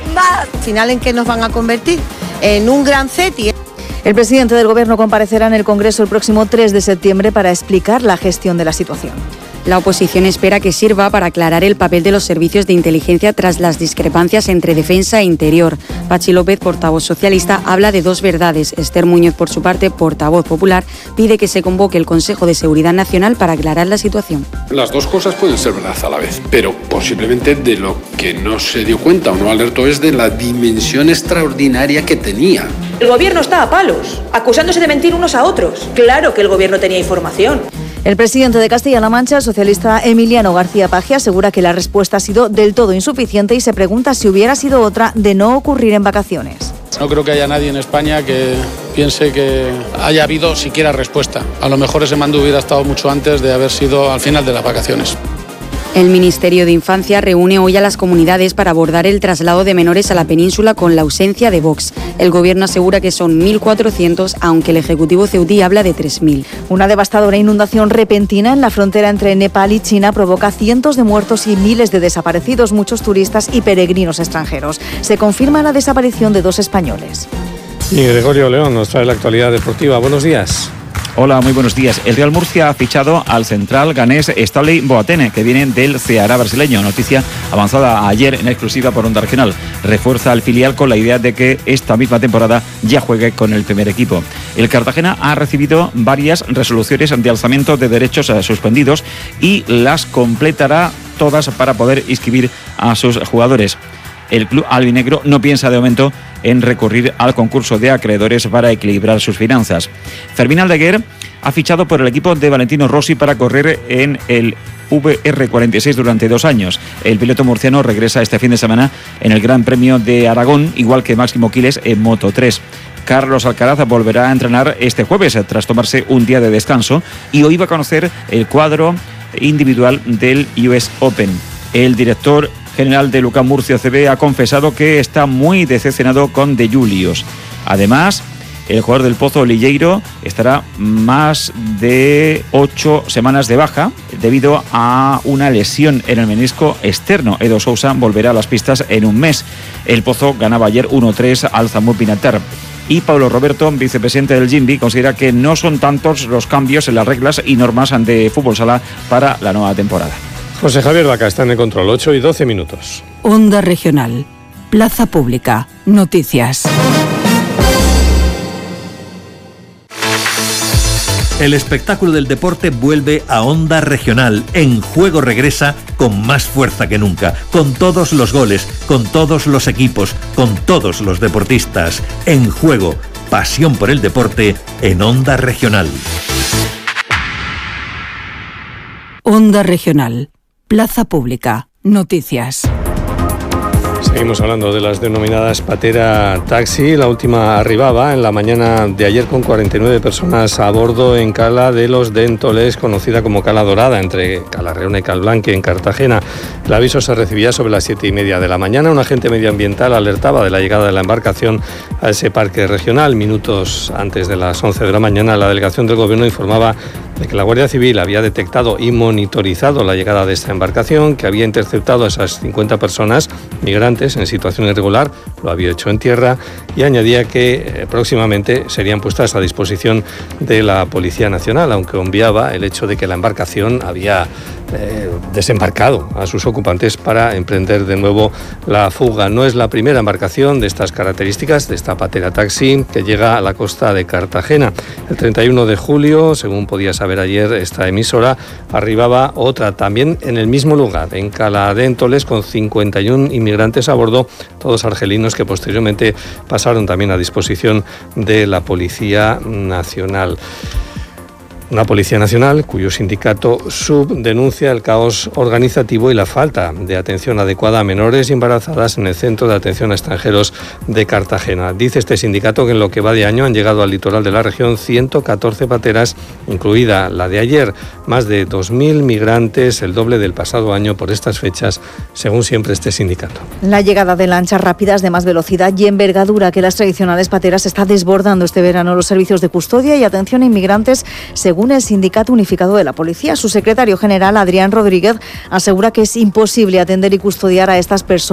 más. Al final, ¿en qué nos van a convertir? En un gran CETI. El presidente del Gobierno comparecerá en el Congreso el próximo 3 de septiembre para explicar la gestión de la situación. La oposición espera que sirva para aclarar el papel de los servicios de inteligencia tras las discrepancias entre defensa e interior. Patxi López, portavoz socialista, habla de dos verdades. Esther Muñoz, por su parte, portavoz popular, pide que se convoque el Consejo de Seguridad Nacional para aclarar la situación. Las dos cosas pueden ser verdad a la vez, pero posiblemente de lo que no se dio cuenta o no alertó es de la dimensión extraordinaria que tenía. El gobierno está a palos, acusándose de mentir unos a otros. Claro que el gobierno tenía información. El presidente de Castilla-La Mancha, el socialista Emiliano García Paje, asegura que la respuesta ha sido del todo insuficiente y se pregunta si hubiera sido otra de no ocurrir en vacaciones. No creo que haya nadie en España que piense que haya habido siquiera respuesta. A lo mejor ese mando hubiera estado mucho antes de haber sido al final de las vacaciones. El Ministerio de Infancia reúne hoy a las comunidades para abordar el traslado de menores a la península con la ausencia de Vox. El Gobierno asegura que son 1.400, aunque el Ejecutivo ceutí habla de 3.000. Una devastadora inundación repentina en la frontera entre Nepal y China provoca cientos de muertos y miles de desaparecidos, muchos turistas y peregrinos extranjeros. Se confirma la desaparición de 2 españoles. Y Gregorio León nos trae la actualidad deportiva. Buenos días. Hola, muy buenos días. El Real Murcia ha fichado al central ganés Stanley Boateng, que viene del Ceará brasileño. Noticia avanzada ayer en exclusiva por Onda Regional. Refuerza al filial con la idea de que esta misma temporada ya juegue con el primer equipo. El Cartagena ha recibido varias resoluciones de alzamiento de derechos suspendidos y las completará todas para poder inscribir a sus jugadores. El club albinegro no piensa de momento en recurrir al concurso de acreedores para equilibrar sus finanzas. Fermín Aldeguer ha fichado por el equipo de Valentino Rossi para correr en el VR46 durante 2 años. El piloto murciano regresa este fin de semana en el Gran Premio de Aragón, igual que Máximo Quiles en Moto3. Carlos Alcaraz volverá a entrenar este jueves tras tomarse un día de descanso y hoy va a conocer el cuadro individual del US Open. El director general de Lucas Murcia CB ha confesado que está muy decepcionado con De Julius. Además, el jugador del Pozo, Lilleiro, estará más de 8 semanas de baja debido a una lesión en el menisco externo. Edo Sousa volverá a las pistas en un mes. El Pozo ganaba ayer 1-3 al Zamur Pinatar. Y Pablo Roberto, vicepresidente del Jimbi, considera que no son tantos los cambios en las reglas y normas de fútbol sala para la nueva temporada. José Javier Vaca está en el control, 8:12. Onda Regional, Plaza Pública, Noticias. El espectáculo del deporte vuelve a Onda Regional. En Juego regresa con más fuerza que nunca, con todos los goles, con todos los equipos, con todos los deportistas. En Juego, pasión por el deporte en Onda Regional. Onda Regional, Plaza Pública, Noticias. Seguimos hablando de las denominadas patera taxi. La última arribaba en la mañana de ayer con 49 personas a bordo en Cala de los Dentoles, conocida como Cala Dorada, entre Cala Reona y Calblanque, en Cartagena. El aviso se recibía sobre las 7:30 de la mañana. Un agente medioambiental alertaba de la llegada de la embarcación a ese parque regional. Minutos antes de las 11 de la mañana, la delegación del Gobierno informaba de que la Guardia Civil había detectado y monitorizado la llegada de esta embarcación, que había interceptado a esas 50 personas migrantes en situación irregular, lo había hecho en tierra, y añadía que próximamente serían puestas a disposición de la Policía Nacional, aunque obviaba el hecho de que la embarcación había desembarcado a sus ocupantes para emprender de nuevo la fuga. No es la primera embarcación de estas características, de esta patera taxi, que llega a la costa de Cartagena. El 31 de julio, según podía saber ayer esta emisora, arribaba otra también en el mismo lugar, en Cala Dentoles, con 51 inmigrantes a bordo, todos argelinos, que posteriormente pasaron también a disposición de la Policía Nacional. Una Policía Nacional cuyo sindicato SUB denuncia el caos organizativo y la falta de atención adecuada a menores y embarazadas en el Centro de Atención a Extranjeros de Cartagena. Dice este sindicato que en lo que va de año han llegado al litoral de la región 114 pateras, incluida la de ayer. Más de 2.000 migrantes, el doble del pasado año por estas fechas, según siempre este sindicato. La llegada de lanchas rápidas de más velocidad y envergadura que las tradicionales pateras está desbordando este verano los servicios de custodia y atención a inmigrantes, según el Sindicato Unificado de la Policía. Su secretario general, Adrián Rodríguez, asegura que es imposible atender y custodiar a estas personas